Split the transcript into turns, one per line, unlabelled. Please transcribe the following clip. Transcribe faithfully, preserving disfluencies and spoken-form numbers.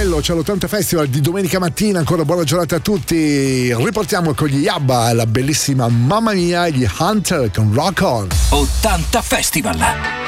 bello, c'è l'ottanta Festival di domenica mattina, ancora buona giornata a tutti. Riportiamo con gli Yabba la bellissima Mamma Mia e gli Hunter con Rock On.
ottanta Festival.